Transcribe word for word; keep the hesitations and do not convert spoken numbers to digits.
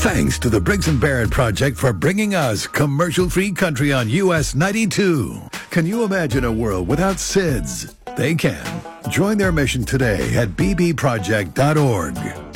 Thanks to the Briggs and Barrett Project for bringing us commercial-free country on U S ninety-two. Can you imagine a world without S I Ds? They can. Join their mission today at b b project dot org.